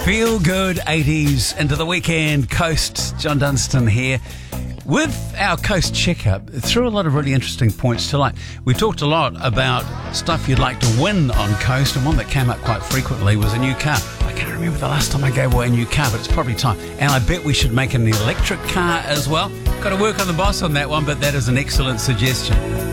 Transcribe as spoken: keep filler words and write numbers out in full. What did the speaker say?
Feel good eighties into the weekend. Coast, John Dunstan here. With our Coast checkup, through a lot of really interesting points tonight. We talked a lot about stuff you'd like to win on Coast, and one that came up quite frequently was a new car. I can't remember the last time I gave away a new car, but it's probably time. And I bet we should make an electric car as well. Got to work on the boss on that one, but that is an excellent suggestion.